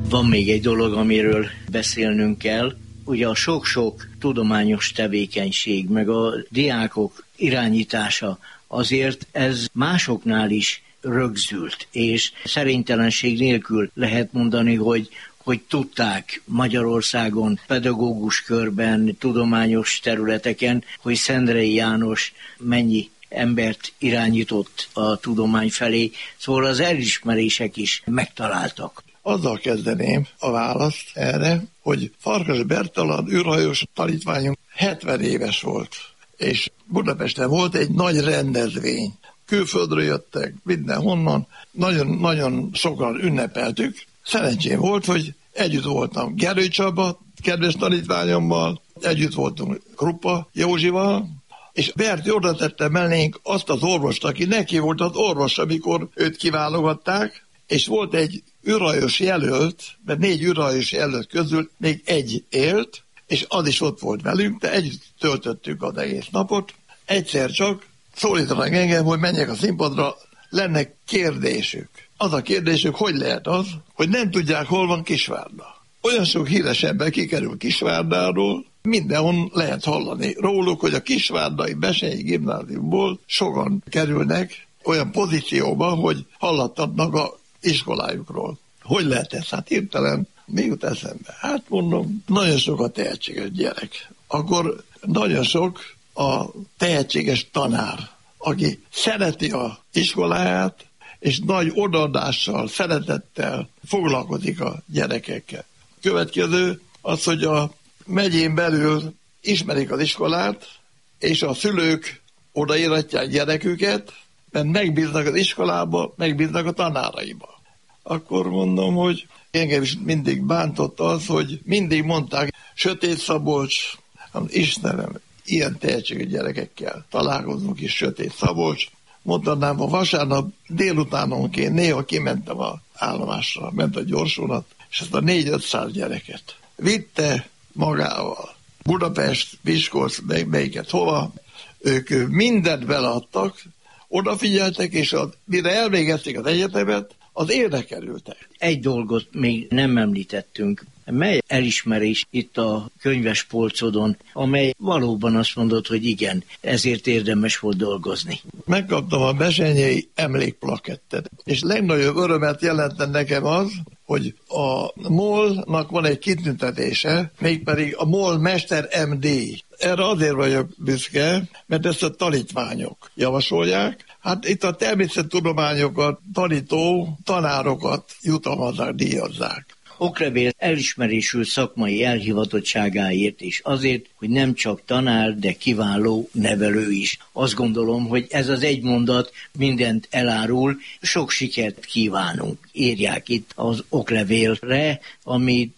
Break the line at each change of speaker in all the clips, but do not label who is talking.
Van még egy dolog, amiről beszélnünk kell. Ugye a sok-sok tudományos tevékenység, meg a diákok irányítása, azért ez másoknál is rögzült, és szerénytelenség nélkül lehet mondani, hogy tudták Magyarországon, pedagógus körben, tudományos területeken, hogy Szendrei János mennyi embert irányított a tudomány felé, szóval az elismerések is megtaláltak.
Azzal kezdeném a választ erre, hogy Farkas Bertalan űrhajós tanítványunk 70 éves volt, és Budapesten volt egy nagy rendezvény. Külföldről jöttek, mindenhonnan, nagyon sokan ünnepeltük. Szerencsém volt, hogy együtt voltam Gerő Csaba, kedves tanítványommal, együtt voltunk Kruppa Józsival, és Berti oda tette mellénk azt az orvost, aki neki volt az orvos, amikor őt kiválogatták, és volt egy űrhajós jelölt, mert 4 űrhajós jelölt közül még egy élt, és az is ott volt velünk, de együtt töltöttük az egész napot. Egyszer csak szólítanak engem, hogy menjek a színpadra, lenne kérdésük. Az a kérdésük, hogy lehet az, hogy nem tudják, hol van Kisvárda. Olyan sok híres ember kikerül Kisvárdáról, mindenhol lehet hallani róluk, hogy a kisvárdai Bessenyi gimnáziumból sokan kerülnek olyan pozícióba, hogy hallattatnak a iskolájukról. Hogy lehet ez? Hát hirtelen mi jut eszembe? Hát mondom, nagyon sok a tehetséges gyerek. Akkor nagyon sok a tehetséges tanár, aki szereti a iskoláját, és nagy odaadással, szeretettel foglalkozik a gyerekekkel. Következő az, hogy a megyén belül ismerik az iskolát, és a szülők odaíratják gyereküket, mert megbíznak az iskolába, megbíznak a tanáraiba. Akkor mondom, hogy engem is mindig bántott az, hogy mindig mondták, Sötét Szabolcs, Istenem, ilyen tehetségű gyerekekkel találkozunk is, Sötét Szabolcs. Mondtam, a vasárnap délutánonként néha kimentem az állomásra, ment a gyorsvonat, és ezt a 400-500 gyereket vitte magával. Budapest, Miskolc, melyiket hova, ők mindent beleadtak, odafigyeltek, és mire elvégezték az egyetemet, az érdekelültek.
Egy dolgot még nem említettünk. Mely elismerés itt a könyvespolcodon, amely valóban azt mondod, hogy igen, ezért érdemes volt dolgozni?
Megkaptam a Bessenyei emlékplakettet, és legnagyobb örömet jelentett nekem az, hogy a MOL-nak van egy kitüntetése, mégpedig a MOL Mester MD. Erre azért vagyok büszke, mert ezt a tanítványok javasolják. Hát itt a természettudományokat tanító tanárokat jutalmazzák, díjazzák.
Oklevél elismerésül szakmai elhivatottságáért is, azért, hogy nem csak tanár, de kiváló nevelő is. Azt gondolom, hogy ez az egy mondat mindent elárul, sok sikert kívánunk. Írják itt az oklevélre, ami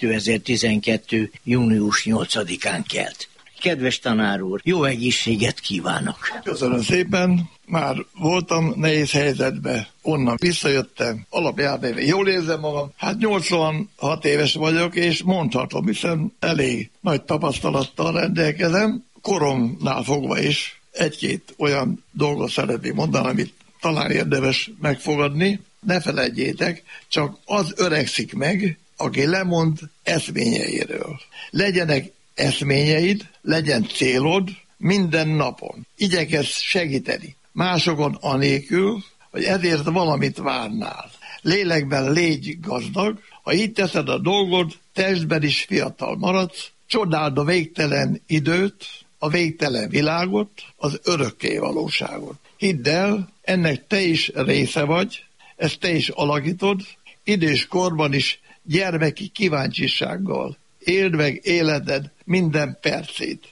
2012. június 8-án kelt. Kedves tanár úr, jó egészséget kívánok!
Köszönöm szépen! Már voltam nehéz helyzetben, onnan visszajöttem, alapjárnéve jól érzem magam. Hát 86 éves vagyok, és mondhatom, hiszen elég nagy tapasztalattal rendelkezem. Koromnál fogva is egy-két olyan dolgot szeretnék mondani, amit talán érdemes megfogadni. Ne felejtjétek, csak az öregszik meg, aki lemond eszményeiről. Legyenek eszményeid, legyen célod minden napon. Igyekezz segíteni másokon anélkül, hogy ezért valamit várnál. Lélekben légy gazdag, ha így teszed a dolgod, testben is fiatal maradsz, csodáld a végtelen időt, a végtelen világot, az örökké valóságot. Hidd el, ennek te is része vagy, ezt te is alakítod, idős korban is gyermeki kíváncsisággal. Éld meg életed minden percét.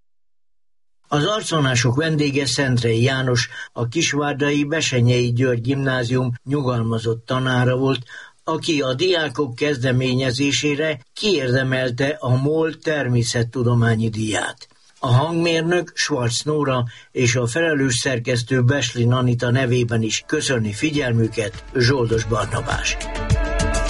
Az arcvonások vendége Szendrei János, a kisvárdai Bessenyei György Gimnázium nyugalmazott tanára volt, aki a diákok kezdeményezésére kiérdemelte a MOL természettudományi díját. A hangmérnök Schwarz Nóra és a felelős szerkesztő Beslin Anita nevében is köszöni figyelmüket Zsoldos Barnabás.